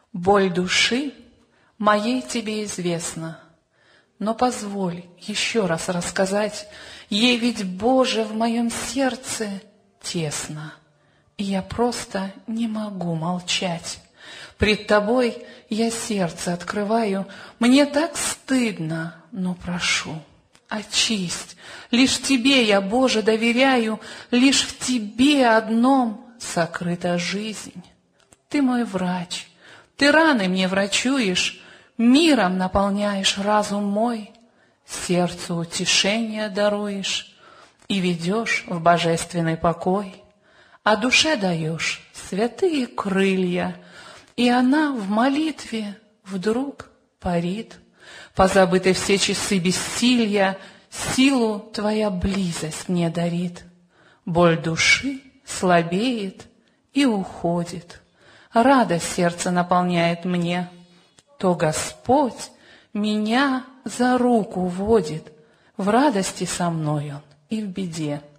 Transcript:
Боль души моей тебе известна, но позволь еще раз рассказать, ей ведь, Боже, в моем сердце тесно, и я просто не могу молчать. Пред тобой я сердце открываю, мне так стыдно, но прошу, очисть, лишь тебе я, Боже, доверяю, лишь в тебе одном сокрыта жизнь. Ты мой врач, ты раны мне врачуешь, миром наполняешь разум мой, сердцу утешение даруешь и ведешь в божественный покой, а душе даешь святые крылья, и она в молитве вдруг парит. Позабыты все часы бессилья, силу твоя близость мне дарит. Боль души слабеет и уходит, радость сердце наполняет мне. То Господь меня за руку водит, в радости со мной Он и в беде.